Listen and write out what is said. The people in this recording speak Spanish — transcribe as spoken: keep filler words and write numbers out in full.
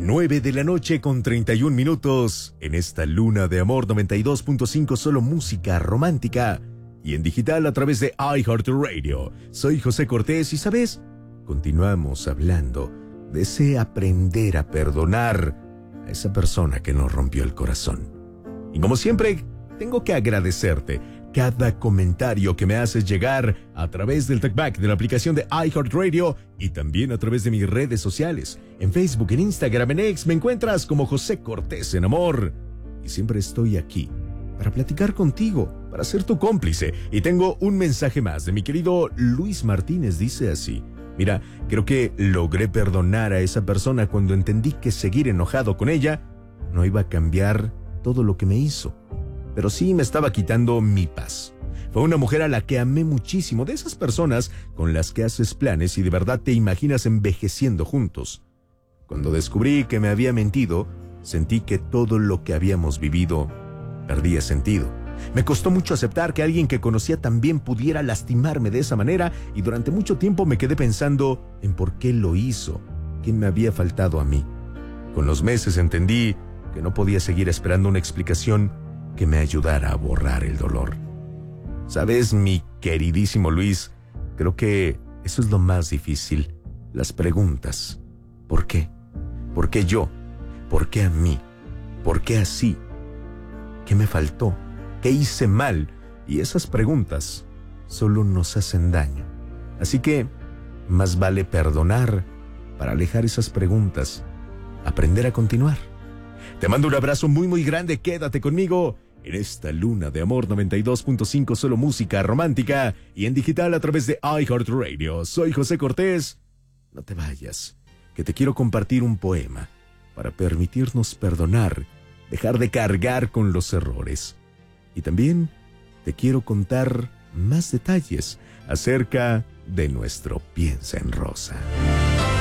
Nueve de la noche con treinta y un minutos en esta luna de amor noventa y dos punto cinco, solo música romántica y en digital a través de iHeartRadio. Soy José Cortés y, ¿sabes? Continuamos hablando de ese aprender a perdonar a esa persona que nos rompió el corazón. Y como siempre, tengo que agradecerte cada comentario que me haces llegar a través del talkback de la aplicación de iHeartRadio y también a través de mis redes sociales. En Facebook, en Instagram, en X me encuentras como José Cortés en Amor. Y siempre estoy aquí para platicar contigo, para ser tu cómplice. Y tengo un mensaje más de mi querido Luis Martínez. Dice así: mira, creo que logré perdonar a esa persona cuando entendí que seguir enojado con ella no iba a cambiar todo lo que me hizo, pero sí me estaba quitando mi paz. Fue una mujer a la que amé muchísimo, de esas personas con las que haces planes y de verdad te imaginas envejeciendo juntos. Cuando descubrí que me había mentido, sentí que todo lo que habíamos vivido perdía sentido. Me costó mucho aceptar que alguien que conocía también pudiera lastimarme de esa manera y durante mucho tiempo me quedé pensando en por qué lo hizo, qué me había faltado a mí. Con los meses entendí que no podía seguir esperando una explicación que me ayudara a borrar el dolor. ¿Sabes, mi queridísimo Luis? Creo que eso es lo más difícil, las preguntas. ¿Por qué? ¿Por qué yo? ¿Por qué a mí? ¿Por qué así? ¿Qué me faltó? ¿Qué hice mal? Y esas preguntas solo nos hacen daño. Así que más vale perdonar para alejar esas preguntas, aprender a continuar. Te mando un abrazo muy muy grande, quédate conmigo en esta luna de amor noventa y dos punto cinco, solo música romántica y en digital a través de iHeartRadio. Soy José Cortés. No te vayas, que te quiero compartir un poema para permitirnos perdonar, dejar de cargar con los errores. Y también te quiero contar más detalles acerca de nuestro Piensa en Rosa.